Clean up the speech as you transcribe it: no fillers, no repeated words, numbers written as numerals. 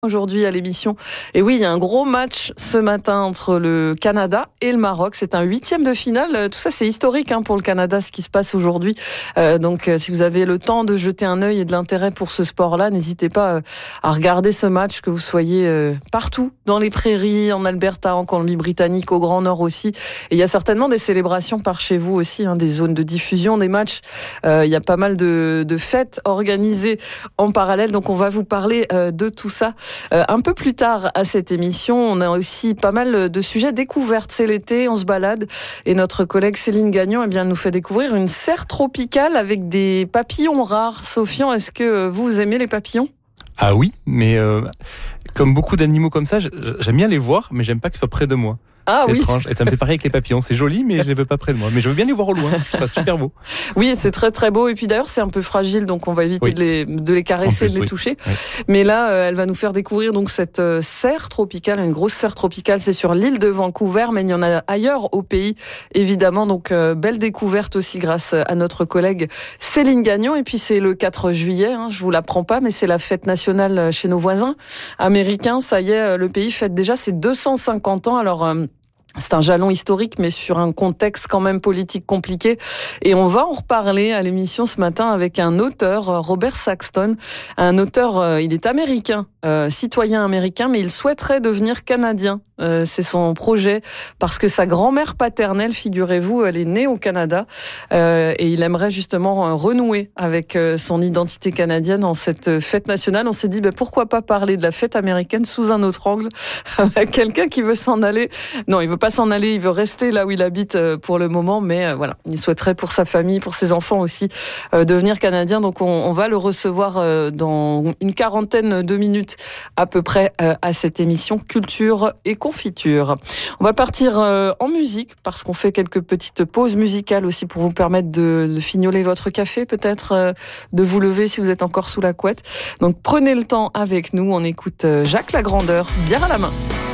Aujourd'hui à l'émission. Et oui, il y a un gros match ce matin entre le Canada et le Maroc. C'est un 8e de finale. Tout ça, c'est historique pour le Canada, ce qui se passe aujourd'hui. Donc, si vous avez le temps de jeter un œil et de l'intérêt pour ce sport-là, n'hésitez pas à regarder ce match, que vous soyez partout, dans les prairies, en Alberta, en Colombie-Britannique, au Grand Nord aussi. Et il y a certainement des célébrations par chez vous aussi, des zones de diffusion des matchs. Il y a pas mal de fêtes organisées en parallèle. Donc, on va vous parler de tout ça. Un peu plus tard à cette émission, on a aussi pas mal de sujets découvertes. C'est l'été, on se balade et notre collègue Céline Gagnon nous fait découvrir une serre tropicale avec des papillons rares. Sofian, est-ce que vous aimez les papillons ? Ah oui, mais comme beaucoup d'animaux comme ça, j'aime bien les voir, mais j'aime pas qu'ils soient près de moi. Ah c'est oui. étrange. Et ça me fait pareil avec les papillons. C'est joli, mais je les veux pas près de moi. Mais je veux bien les voir au loin. Je trouve ça super beau. Oui, c'est très très beau. Et puis d'ailleurs, c'est un peu fragile, donc on va éviter de les caresser, de les toucher. Oui. Mais là, elle va nous faire découvrir donc cette serre tropicale, une grosse serre tropicale. C'est sur l'île de Vancouver, mais il y en a ailleurs au pays, évidemment. Donc belle découverte aussi grâce à notre collègue Céline Gagnon. Et puis c'est le 4 juillet. Je vous l'apprends pas, mais c'est la fête nationale chez nos voisins américains. Ça y est, le pays fête déjà ses 250 ans. Alors c'est un jalon historique, mais sur un contexte quand même politique compliqué. Et on va en reparler à l'émission ce matin avec un auteur, Robert Saxton. Un auteur, il est américain, citoyen américain, mais il souhaiterait devenir canadien. C'est son projet, parce que sa grand-mère paternelle, figurez-vous, elle est née au Canada. Et il aimerait justement renouer avec son identité canadienne en cette fête nationale. On s'est dit, pourquoi pas parler de la fête américaine sous un autre angle, avec quelqu'un qui veut s'en aller. Non, il veut pas s'en aller, il veut rester là où il habite pour le moment, mais voilà, il souhaiterait pour sa famille, pour ses enfants aussi, devenir canadien. Donc on va le recevoir dans une quarantaine de minutes à peu près à cette émission Culture et Confiture. On va partir en musique, parce qu'on fait quelques petites pauses musicales aussi pour vous permettre de fignoler votre café, peut-être de vous lever si vous êtes encore sous la couette. Donc prenez le temps avec nous, on écoute Jacques Lagrandeur, bière à la main.